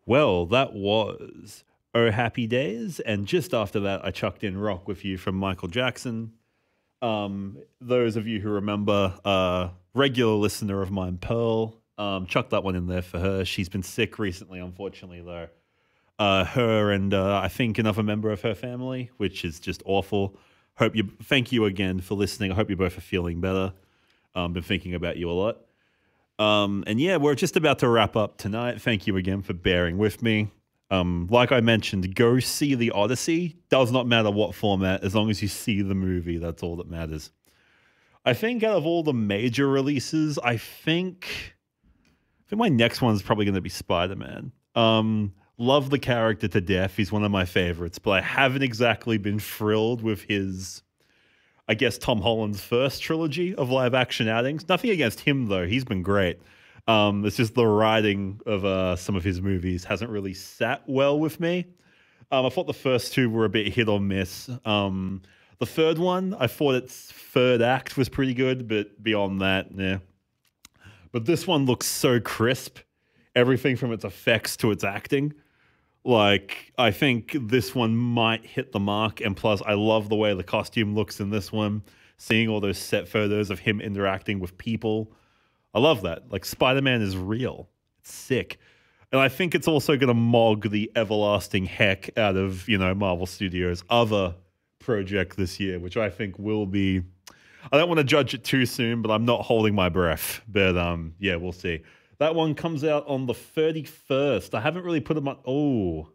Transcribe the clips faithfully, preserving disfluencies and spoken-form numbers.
Well, that was Oh Happy Days. And just after that, I chucked in Rock With You from Michael Jackson. Um, those of you who remember, uh, regular listener of mine, Pearl, um, chucked that one in there for her. She's been sick recently, unfortunately, though. Uh, her and uh, I think another member of her family, which is just awful. Hope you. Thank you again for listening. I hope you both are feeling better. Um, been thinking about you a lot. Um, and yeah, we're just about to wrap up tonight. Thank you again for bearing with me. Um, like I mentioned, go see The Odyssey. Does not matter what format, as long as you see the movie, that's all that matters. I think out of all the major releases, I think, I think my next one's probably going to be Spider-Man. Um, love the character to death. He's one of my favorites, but I haven't exactly been thrilled with his, I guess, Tom Holland's first trilogy of live action outings. Nothing against him, though. He's been great. Um, it's just the writing of uh, some of his movies hasn't really sat well with me. Um, I thought the first two were a bit hit or miss. Um, the third one, I thought its third act was pretty good, but beyond that, yeah. But this one looks so crisp. Everything from its effects to its acting. Like, I think this one might hit the mark. And plus, I love the way the costume looks in this one. Seeing all those set photos of him interacting with people. I love that. Like, Spider-Man is real. It's sick. And I think it's also going to mog the everlasting heck out of, you know, Marvel Studios' other project this year, which I think will be... I don't want to judge it too soon, but I'm not holding my breath. But, um, yeah, we'll see. That one comes out on the thirty-first. I haven't really put them on... Oh.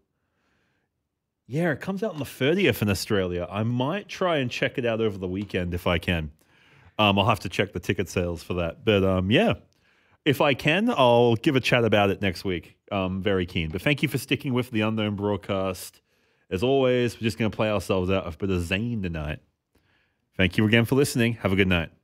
Yeah, it comes out on the thirtieth in Australia. I might try and check it out over the weekend if I can. Um, I'll have to check the ticket sales for that. But um, yeah, if I can, I'll give a chat about it next week. I'm very keen. But thank you for sticking with the Unknown Broadcast. As always, we're just going to play ourselves out of a bit of Zayn tonight. Thank you again for listening. Have a good night.